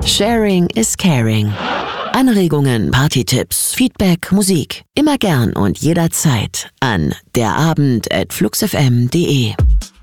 Sharing is caring. Anregungen, Partytipps, Feedback, Musik. Immer gern und jederzeit an derabend@fluxfm.de.